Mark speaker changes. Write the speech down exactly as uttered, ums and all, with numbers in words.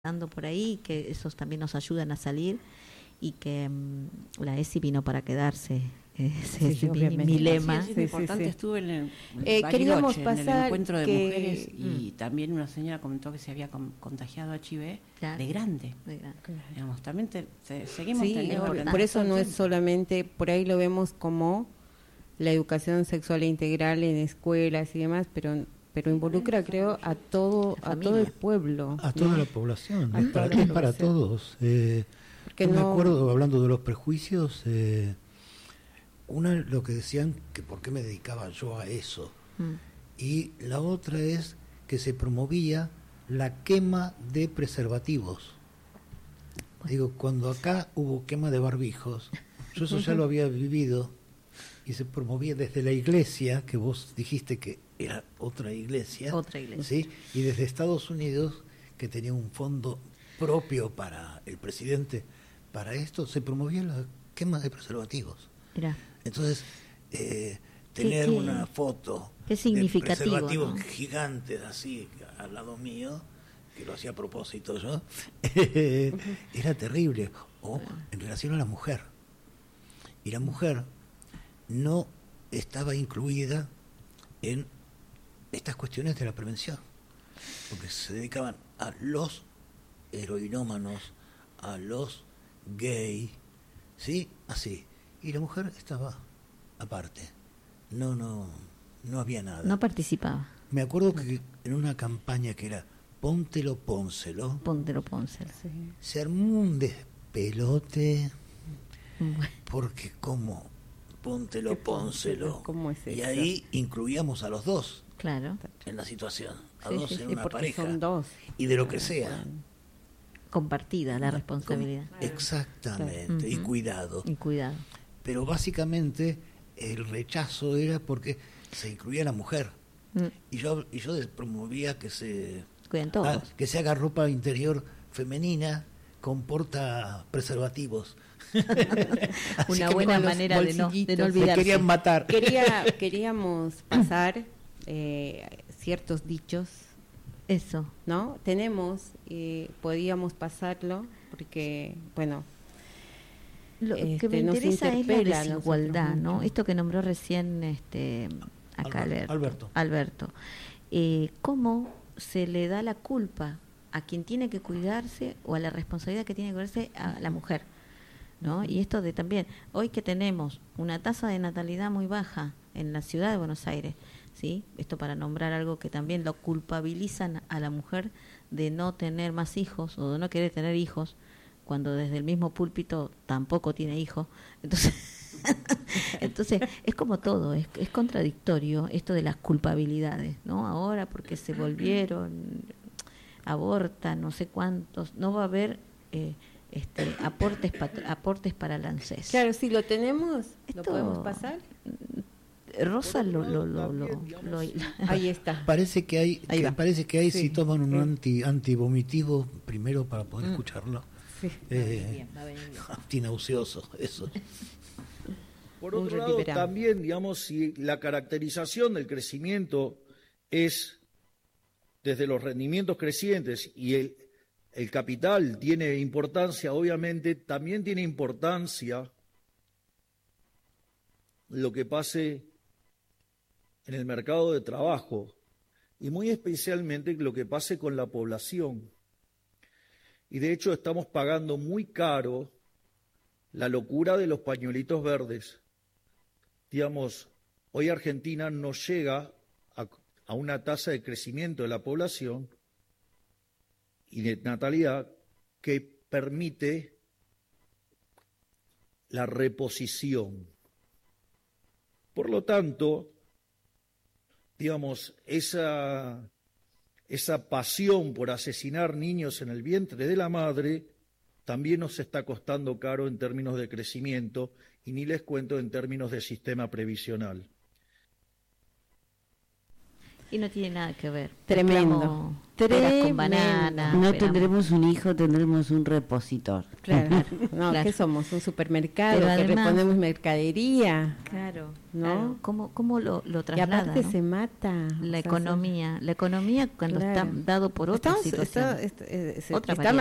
Speaker 1: dando por ahí, que esos también nos ayudan a salir y que um, la E S I vino para quedarse. Ese
Speaker 2: Sí,
Speaker 1: es mi, mi lema.
Speaker 3: Sí, sí, es importante. Sí, sí. Estuve en el,
Speaker 2: eh, queríamos
Speaker 3: en
Speaker 2: pasar
Speaker 3: el encuentro de
Speaker 2: que...
Speaker 3: mujeres y
Speaker 2: mm.
Speaker 3: también una señora comentó que se había con, contagiado H I V claro. de grande. De grande. Claro. Digamos, también te, te, seguimos
Speaker 2: sí,
Speaker 3: teniendo...
Speaker 2: Por, por eso no es solamente, por ahí lo vemos como la educación sexual integral en escuelas y demás, pero pero involucra, creo, a todo a todo el pueblo.
Speaker 4: A toda ¿no? la población, es para, es para todos. Eh, yo no... me acuerdo, hablando de los prejuicios, eh, una lo que decían que por qué me dedicaba yo a eso, mm. y la otra es que se promovía la quema de preservativos. Bueno. Digo, cuando acá hubo quema de barbijos, yo eso ya lo había vivido, y se promovía desde la iglesia, que vos dijiste que era otra iglesia,
Speaker 1: otra iglesia.
Speaker 4: ¿sí? Y desde Estados Unidos, que tenía un fondo propio para el presidente, para esto, se promovía la quema de preservativos.
Speaker 1: Mirá.
Speaker 4: Entonces, eh, tener
Speaker 1: ¿Qué, qué,
Speaker 4: una foto
Speaker 1: qué significativo,
Speaker 4: de preservativos
Speaker 1: ¿no?
Speaker 4: gigantes así al lado mío, que lo hacía a propósito yo, era terrible. O en relación a la mujer. Y la mujer no estaba incluida en estas cuestiones de la prevención, porque se dedicaban a los heroinómanos, a los gay, ¿sí? Así. Y la mujer estaba aparte. No, no, no había nada.
Speaker 1: No participaba.
Speaker 4: Me acuerdo que en una campaña que era Póntelo, pónselo.
Speaker 1: Póntelo, pónselo.
Speaker 4: Sí. Se armó un despelote, bueno. porque como póntelo, pónselo.
Speaker 2: ¿Cómo es eso?
Speaker 4: Y ahí incluíamos a los dos.
Speaker 1: Claro.
Speaker 4: En la situación. A
Speaker 2: sí,
Speaker 4: dos
Speaker 2: sí,
Speaker 4: en
Speaker 2: sí,
Speaker 4: una pareja.
Speaker 2: Son dos.
Speaker 4: Y de lo que sea.
Speaker 1: Compartida la responsabilidad.
Speaker 4: Como, exactamente. Claro. Y
Speaker 1: uh-huh.
Speaker 4: cuidado.
Speaker 1: Y cuidado.
Speaker 4: Pero básicamente el rechazo era porque se incluía a la mujer. Mm. Y yo y yo promovía que se
Speaker 1: cuiden todos.
Speaker 4: Ah, que se haga ropa interior femenina con porta preservativos.
Speaker 1: Una buena manera de no, de no olvidarse.
Speaker 4: Me querían matar.
Speaker 2: Quería, queríamos pasar eh, ciertos dichos.
Speaker 1: Eso.
Speaker 2: ¿No? Tenemos, eh, podíamos pasarlo, porque, bueno...
Speaker 1: Lo
Speaker 2: este,
Speaker 1: que me interesa es la desigualdad, ¿no?
Speaker 2: mucho.
Speaker 1: Esto que nombró recién este acá
Speaker 4: Alberto. Alberto.
Speaker 1: Alberto. Eh, ¿Cómo se le da la culpa a quien tiene que cuidarse o a la responsabilidad que tiene que cuidarse a la mujer? ¿No? Y esto de también, hoy que tenemos una tasa de natalidad muy baja en la ciudad de Buenos Aires, ¿sí? Esto para nombrar algo que también lo culpabilizan a la mujer de no tener más hijos o de no querer tener hijos, cuando desde el mismo púlpito tampoco tiene hijos. Entonces, entonces es como todo, es, es contradictorio esto de las culpabilidades, ¿no? Ahora porque se volvieron, abortan, no sé cuántos, no va a haber eh, este, aportes pat- aportes para el ANSES.
Speaker 2: Claro, si lo tenemos,
Speaker 1: esto,
Speaker 2: ¿lo podemos pasar?
Speaker 1: Rosa lo, lo, lo, lo, lo
Speaker 2: ahí está.
Speaker 4: Parece que hay,
Speaker 2: ahí
Speaker 4: que parece que hay sí. si toman un
Speaker 2: sí.
Speaker 4: anti antivomitivo primero para poder mm. escucharlo.
Speaker 2: Sí.
Speaker 4: Eh, antinauseoso, eso.
Speaker 5: Por otro lado, también, digamos, si la caracterización del crecimiento es desde los rendimientos crecientes y el, el capital tiene importancia, obviamente, también tiene importancia lo que pase en el mercado de trabajo y muy especialmente lo que pase con la población. Y de hecho estamos pagando muy caro la locura de los pañuelitos verdes. Digamos, hoy Argentina no llega a, a una tasa de crecimiento de la población y de natalidad que permite la reposición. Por lo tanto, digamos, esa... esa pasión por asesinar niños en el vientre de la madre también nos está costando caro en términos de crecimiento y ni les cuento en términos de sistema previsional.
Speaker 1: Y no tiene nada que ver.
Speaker 2: Tremendo.
Speaker 1: Tremendo. Con banana.
Speaker 6: No tendremos un hijo, tendremos un repositor.
Speaker 2: Claro. No, claro. ¿Qué somos? Un supermercado pero que además, reponemos mercadería.
Speaker 1: Claro.
Speaker 2: ¿No?
Speaker 1: Claro. ¿Cómo, cómo lo, lo traslada?
Speaker 2: Y aparte
Speaker 1: ¿no?
Speaker 2: se mata.
Speaker 1: La economía. Se... La economía cuando claro. está dado por otra Estamos, situación.
Speaker 2: Está, está, está,
Speaker 1: otra
Speaker 2: está